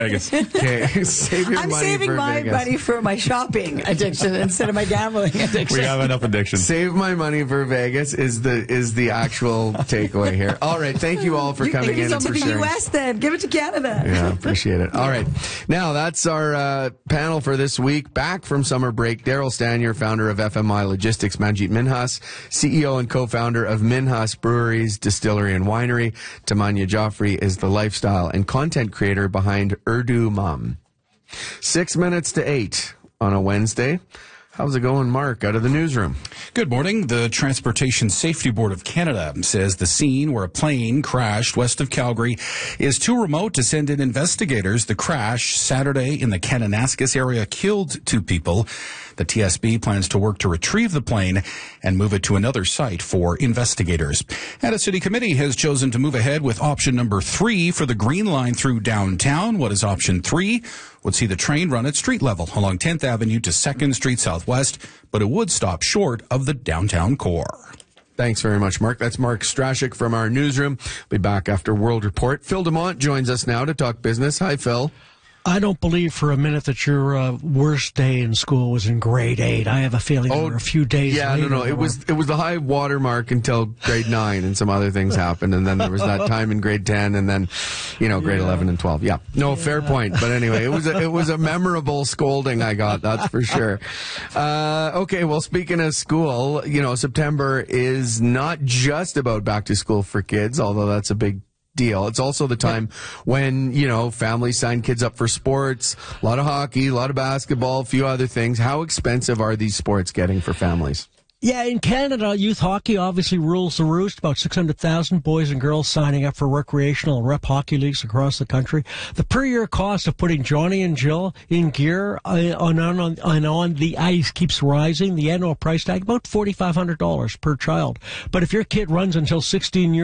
Vegas. Okay, save your I'm money saving for my Vegas. money for my shopping addiction instead of my gambling addiction. We have enough addiction. Save my money for Vegas is the actual takeaway here. All right, thank you all for coming in Give and it for to the sharing. U.S. then. Give it to Canada. Yeah, appreciate it. All right. Now, that's our panel for this week. Back from summer break, Daryl Stanier, founder of FMI Logistics, Manjit Minhas, CEO and co-founder of Minhas Breweries, Distillery and Winery. Tamanya Joffrey is the lifestyle and content creator behind Urdu Mom. 6 minutes to 8 on a Wednesday. How's it going, Mark, out of the newsroom? Good morning. The Transportation Safety Board of Canada says the scene where a plane crashed west of Calgary is too remote to send in investigators. The crash Saturday in the Kananaskis area killed 2 people. The TSB plans to work to retrieve the plane and move it to another site for investigators. And a city committee has chosen to move ahead with option number 3 for the Green Line through downtown. What is option 3? Would see the train run at street level along 10th Avenue to 2nd Street Southwest, but it would stop short of the downtown core. Thanks very much, Mark. That's Mark Strashik from our newsroom. Be back after World Report. Phil DeMont joins us now to talk business. Hi, Phil. I don't believe for a minute that your worst day in school was in grade 8. I have a feeling there were a few days later. No. It was the high water mark until grade 9, and some other things happened, and then there was that time in grade 10, and then, grade 11 and 12. Yeah, no, fair point. But anyway, it was a memorable scolding I got. That's for sure. Okay, well, speaking of school, September is not just about back to school for kids, although that's a big deal. It's also the time when, families sign kids up for sports, a lot of hockey, a lot of basketball, a few other things. How expensive are these sports getting for families? Yeah, in Canada, youth hockey obviously rules the roost. About 600,000 boys and girls signing up for recreational and rep hockey leagues across the country. The per-year cost of putting Johnny and Jill in gear on the ice keeps rising. The annual price tag, about $4,500 per child. But if your kid runs until 16 years